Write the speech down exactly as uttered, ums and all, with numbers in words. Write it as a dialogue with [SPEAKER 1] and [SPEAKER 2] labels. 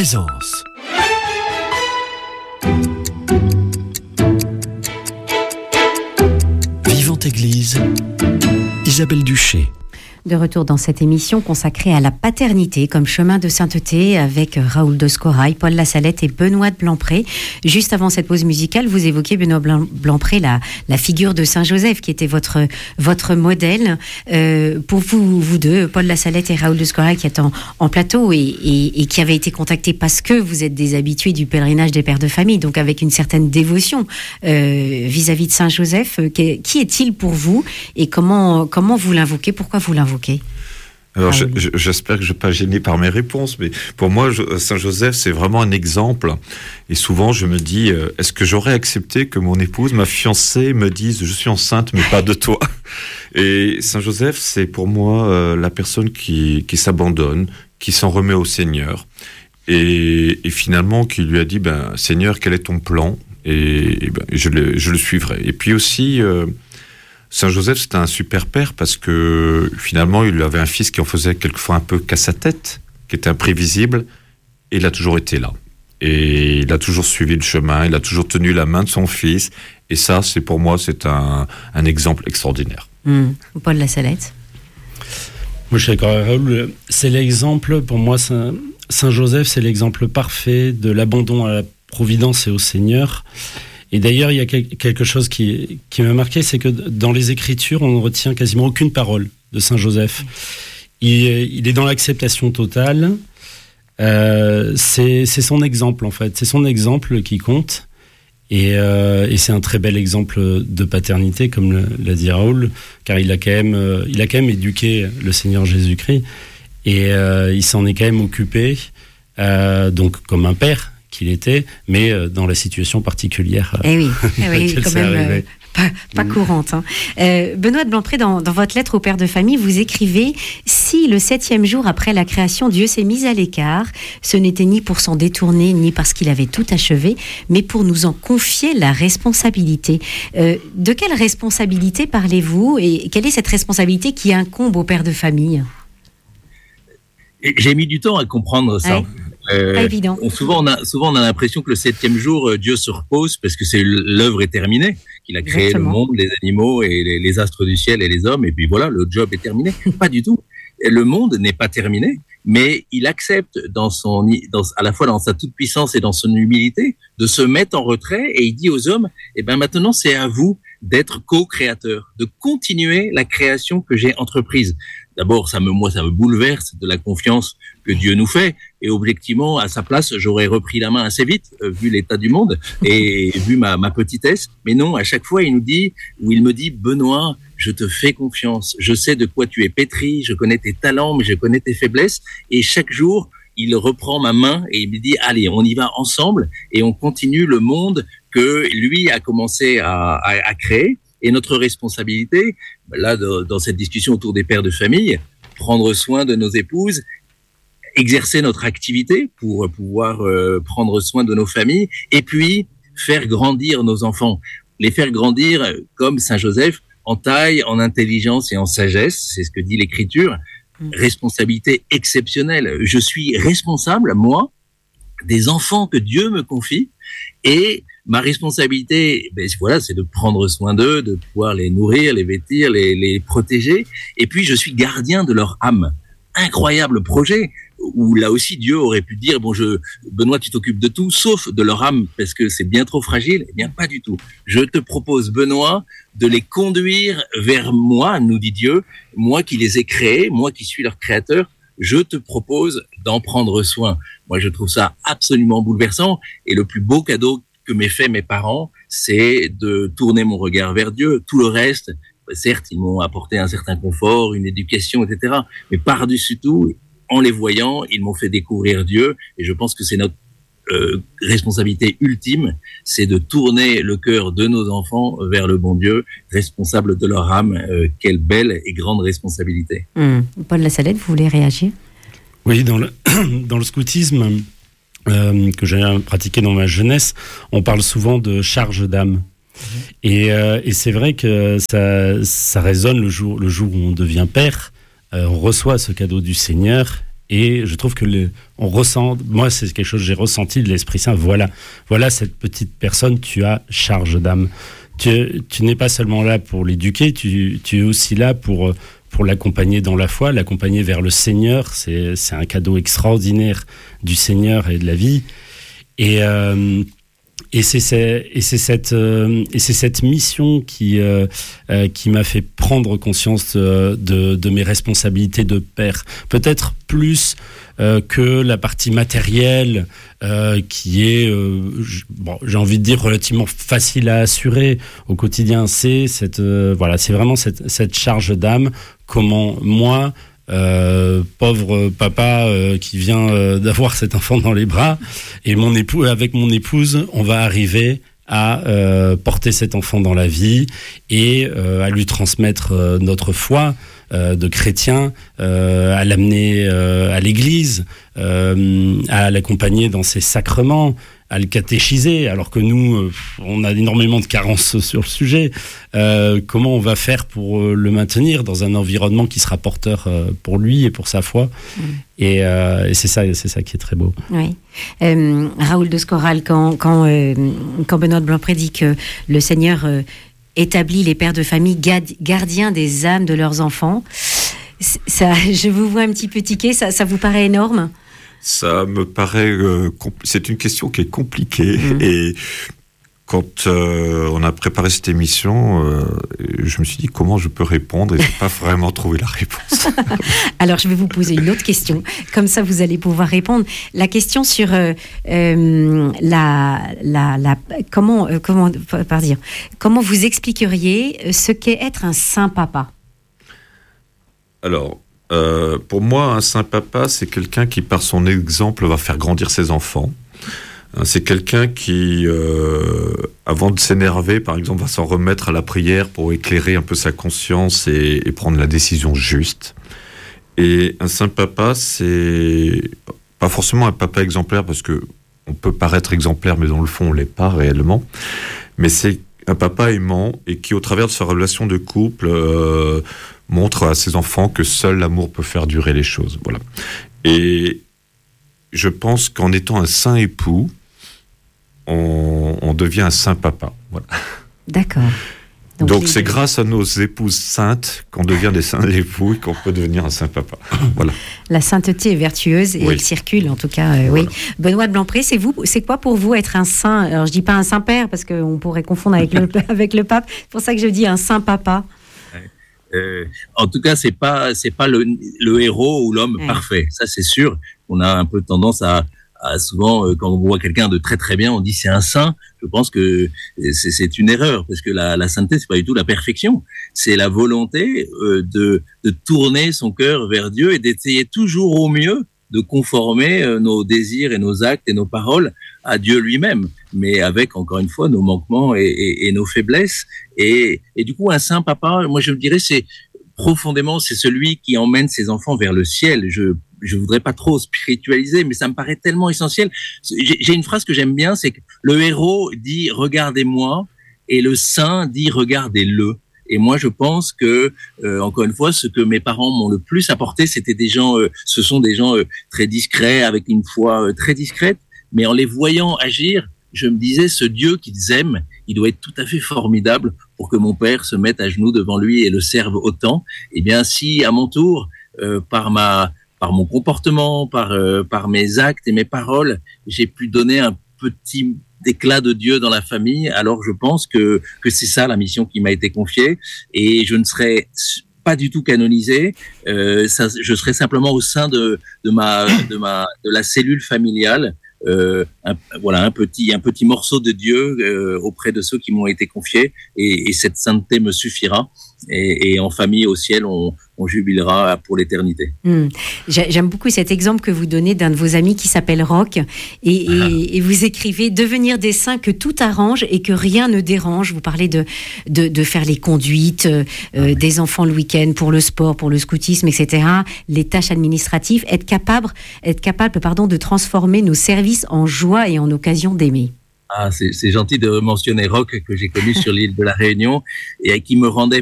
[SPEAKER 1] Présence. Vivante Église, Isabelle Duché.
[SPEAKER 2] De retour dans cette émission consacrée à la paternité comme chemin de sainteté avec Raoul de Scorail, Paul Lassalette et Benoît de Blampré. Juste avant cette pause musicale, vous évoquiez, Benoît Blampré, la, la figure de Saint Joseph qui était votre, votre modèle. Euh, pour vous, vous deux, Paul Lassalette et Raoul de Scorail, qui êtes en, en plateau et, et, et qui avaient été contactés parce que vous êtes des habitués du pèlerinage des pères de famille, donc avec une certaine dévotion euh, vis-à-vis de Saint Joseph. Qui, qui est-il pour vous et comment, comment vous l'invoquez? Pourquoi vous l'invoquez?
[SPEAKER 3] Alors, je, je, j'espère que je ne vais pas gêner par mes réponses, mais pour moi, je, Saint Joseph, c'est vraiment un exemple. Et souvent, je me dis, euh, est-ce que j'aurais accepté que mon épouse, ma fiancée, me dise, je suis enceinte, mais pas de toi? Et Saint Joseph, c'est pour moi euh, la personne qui, qui s'abandonne, qui s'en remet au Seigneur, et, et finalement, qui lui a dit, ben, Seigneur, quel est ton plan? Et, et ben, je, le, je le suivrai. Et puis aussi... Euh, Saint Joseph, c'était un super père parce que finalement, il avait un fils qui en faisait quelquefois un peu qu'à sa tête, qui était imprévisible, et il a toujours été là. Et il a toujours suivi le chemin, il a toujours tenu la main de son fils, et ça, c'est pour moi, c'est un, un exemple extraordinaire.
[SPEAKER 2] Mmh. Paul Lassalette.
[SPEAKER 4] Moi, je suis d'accord avec Raoul. C'est l'exemple, pour moi, Saint, Saint Joseph, c'est l'exemple parfait de l'abandon à la providence et au Seigneur. Et d'ailleurs, il y a quelque chose qui, qui m'a marqué, c'est que dans les Écritures, on ne retient quasiment aucune parole de Saint Joseph. Il, il est dans l'acceptation totale. Euh, c'est, c'est son exemple, en fait. C'est son exemple qui compte. Et, euh, et c'est un très bel exemple de paternité, comme le, l'a dit Raoul, car il a quand même, euh, il a quand même éduqué le Seigneur Jésus-Christ. Et euh, il s'en est quand même occupé, euh, donc comme un père qu'il était, mais dans la situation particulière.
[SPEAKER 2] Eh oui, eh oui quand même euh, pas, pas mmh. courante. Hein. Euh, Benoît de Blampré, dans, dans votre lettre au père de famille, vous écrivez « Si le septième jour après la création, Dieu s'est mis à l'écart, ce n'était ni pour s'en détourner, ni parce qu'il avait tout achevé, mais pour nous en confier la responsabilité. Euh, » De quelle responsabilité parlez-vous et quelle est cette responsabilité qui incombe au père de famille?
[SPEAKER 5] J'ai mis du temps à comprendre ça. Ouais. Euh,
[SPEAKER 2] pas évident.
[SPEAKER 5] Souvent, on a, souvent, on a l'impression que le septième jour, euh, Dieu se repose parce que c'est l'œuvre est terminée, qu'il a créé Exactement. Le monde, les animaux et les, les astres du ciel et les hommes, et puis voilà, le job est terminé. Pas du tout. Le monde n'est pas terminé, mais il accepte dans son, dans, à la fois dans sa toute puissance et dans son humilité, de se mettre en retrait, et il dit aux hommes, eh ben maintenant c'est à vous d'être co-créateurs, de continuer la création que j'ai entreprise. D'abord, ça me, moi, ça me bouleverse de la confiance que Dieu nous fait. Et objectivement, à sa place, j'aurais repris la main assez vite, euh, vu l'état du monde et vu ma, ma petitesse. Mais non, à chaque fois, il nous dit, ou il me dit, Benoît, je te fais confiance. Je sais de quoi tu es pétri. Je connais tes talents, mais je connais tes faiblesses. Et chaque jour, il reprend ma main et il me dit, allez, on y va ensemble et on continue le monde que lui a commencé à, à, à créer. Et notre responsabilité, là, dans cette discussion autour des pères de famille, prendre soin de nos épouses, exercer notre activité pour pouvoir euh, prendre soin de nos familles, et puis faire grandir nos enfants. Les faire grandir comme Saint Joseph, en taille, en intelligence et en sagesse, c'est ce que dit l'Écriture. Responsabilité exceptionnelle. Je suis responsable, moi, des enfants que Dieu me confie, et ma responsabilité, ben voilà, c'est de prendre soin d'eux, de pouvoir les nourrir, les vêtir, les, les protéger. Et puis, je suis gardien de leur âme. Incroyable projet où là aussi Dieu aurait pu dire bon, je Benoît, tu t'occupes de tout sauf de leur âme parce que c'est bien trop fragile. Eh bien, pas du tout. Je te propose, Benoît, de les conduire vers moi, nous dit Dieu, moi qui les ai créés, moi qui suis leur créateur. Je te propose d'en prendre soin. Moi, je trouve ça absolument bouleversant. Et le plus beau cadeau que m'aient fait mes parents, c'est de tourner mon regard vers Dieu. Tout le reste, certes, ils m'ont apporté un certain confort, une éducation, et cetera. Mais par-dessus tout, en les voyant, ils m'ont fait découvrir Dieu. Et je pense que c'est notre euh, responsabilité ultime, c'est de tourner le cœur de nos enfants vers le bon Dieu, responsable de leur âme. Euh, quelle belle et grande responsabilité.
[SPEAKER 2] Mmh. Paul Lassalette, vous voulez réagir?
[SPEAKER 4] Oui, dans le, dans le scoutisme euh, que j'ai pratiqué dans ma jeunesse, on parle souvent de charge d'âme. Mmh. Et, euh, et c'est vrai que ça, ça résonne le jour, le jour où on devient père. Euh, on reçoit ce cadeau du Seigneur Et je trouve que le, on ressent, moi c'est quelque chose que j'ai ressenti de l'Esprit Saint. Voilà, voilà cette petite personne, tu as charge d'âme. Tu, tu n'es pas seulement là pour l'éduquer, tu, tu es aussi là pour, pour l'accompagner dans la foi, l'accompagner vers le Seigneur. C'est, c'est un cadeau extraordinaire du Seigneur et de la vie. Et, euh, et, c'est, c'est, et, c'est cette, euh, et c'est cette mission qui, euh, euh, qui m'a fait prendre conscience de, de, de mes responsabilités de père. Peut-être plus euh, que la partie matérielle euh, qui est, euh, j- bon, j'ai envie de dire, relativement facile à assurer au quotidien. C'est, cette, euh, voilà, c'est vraiment cette, cette charge d'âme. Comment moi... Euh, pauvre papa euh, qui vient euh, d'avoir cet enfant dans les bras, et mon époux, avec mon épouse, on va arriver à euh, porter cet enfant dans la vie et euh, à lui transmettre euh, notre foi euh, de chrétien, euh, à l'amener euh, à l'église, euh, à l'accompagner dans ses sacrements, à le catéchiser, alors que nous, euh, on a énormément de carences sur le sujet. Euh, comment on va faire pour euh, le maintenir dans un environnement qui sera porteur euh, pour lui et pour sa foi. Mmh. Et, euh, et c'est ça, c'est ça qui est très beau.
[SPEAKER 2] Oui. Euh, Raoul de Scoral, quand, quand, euh, quand Benoît de Blancpré dit que le Seigneur euh, établit les pères de famille gardiens des âmes de leurs enfants, ça, je vous vois un petit peu tiquer, ça, ça vous paraît énorme ?
[SPEAKER 3] Ça me paraît... Euh, compl- c'est une question qui est compliquée. Mmh. Et quand euh, on a préparé cette émission, euh, je me suis dit comment je peux répondre et je n'ai pas vraiment trouvé la réponse.
[SPEAKER 2] Alors, je vais vous poser une autre question. Comme ça, vous allez pouvoir répondre. La question sur euh, euh, la, la, la... Comment, euh, comment, par dire, comment vous expliqueriez ce qu'est être un saint papa ?
[SPEAKER 3] Alors... Euh, pour moi, un saint papa, c'est quelqu'un qui, par son exemple, va faire grandir ses enfants. C'est quelqu'un qui, euh, avant de s'énerver, par exemple, va s'en remettre à la prière pour éclairer un peu sa conscience et, et prendre la décision juste. Et un saint papa, c'est pas forcément un papa exemplaire, parce que on peut paraître exemplaire, mais dans le fond, on l'est pas réellement. Mais c'est un papa aimant et qui, au travers de sa relation de couple, euh, montre à ses enfants que seul l'amour peut faire durer les choses. Voilà. Et je pense qu'en étant un saint époux, on, on devient un saint papa. Voilà.
[SPEAKER 2] D'accord.
[SPEAKER 3] Donc, Donc c'est grâce à nos épouses saintes qu'on devient des saints époux et qu'on peut devenir un saint papa. Voilà.
[SPEAKER 2] La sainteté est vertueuse et oui. Elle circule, en tout cas. Euh, voilà. Oui. Benoît de Blancpré, c'est vous, c'est quoi pour vous être un saint ? Alors je dis pas un saint père parce qu'on pourrait confondre avec le avec le pape. C'est pour ça que je dis un saint papa.
[SPEAKER 5] Euh, en tout cas, c'est pas c'est pas le, le héros ou l'homme ouais. parfait. Ça, c'est sûr. On a un peu tendance à, à souvent, euh, quand on voit quelqu'un de très très bien, on dit c'est un saint. Je pense que c'est, c'est une erreur parce que la, la sainteté, c'est pas du tout la perfection. C'est la volonté euh, de de tourner son cœur vers Dieu et d'essayer toujours au mieux de conformer euh, nos désirs et nos actes et nos paroles à Dieu lui-même, mais avec, encore une fois, nos manquements et, et, et nos faiblesses. Et, et du coup, un saint papa, moi je me dirais, c'est profondément, c'est celui qui emmène ses enfants vers le ciel. Je je voudrais pas trop spiritualiser, mais ça me paraît tellement essentiel. J'ai, j'ai une phrase que j'aime bien, c'est que le héros dit « regardez-moi » et le saint dit « regardez-le ». Et moi, je pense que, euh, encore une fois, ce que mes parents m'ont le plus apporté, c'était des gens, euh, ce sont des gens euh, très discrets, avec une foi euh, très discrète, mais en les voyant agir, je me disais, ce Dieu qu'ils aiment, il doit être tout à fait formidable pour que mon père se mette à genoux devant lui et le serve autant. Eh bien, si à mon tour, euh, par ma, par mon comportement, par, euh, par mes actes et mes paroles, j'ai pu donner un petit d'éclat de Dieu dans la famille, alors je pense que que c'est ça la mission qui m'a été confiée, et je ne serai pas du tout canonisé, euh, ça, je serai simplement au sein de de ma de ma de la cellule familiale, euh, un, voilà un petit un petit morceau de Dieu euh, auprès de ceux qui m'ont été confiés, et, et cette sainteté me suffira, et, et en famille au ciel on on jubilera pour l'éternité.
[SPEAKER 2] Mmh. J'aime beaucoup cet exemple que vous donnez d'un de vos amis qui s'appelle Roch, et, ah. et, et vous écrivez « Devenir des saints que tout arrange et que rien ne dérange ». Vous parlez de, de, de faire les conduites, euh, ah. des enfants le week-end, pour le sport, pour le scoutisme, et cetera, les tâches administratives, être capable, être capable pardon, de transformer nos services en joie et en occasion d'aimer.
[SPEAKER 5] Ah, c'est, c'est gentil de mentionner Roch, que j'ai connu sur l'île de la Réunion et qui me rendait